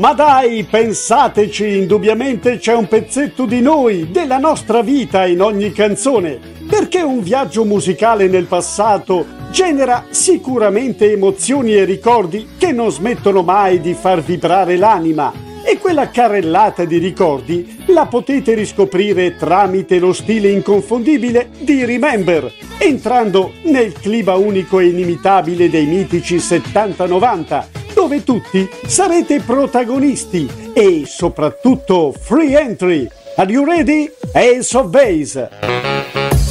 Ma dai, pensateci, indubbiamente c'è un pezzetto di noi, della nostra vita in ogni canzone, perché un viaggio musicale nel passato genera sicuramente emozioni e ricordi che non smettono mai di far vibrare l'anima. E quella carrellata di ricordi la potete riscoprire tramite lo stile inconfondibile di Remember, entrando nel clima unico e inimitabile dei mitici 70-90, dove tutti sarete protagonisti e soprattutto free entry. Are you ready? Ace of Base!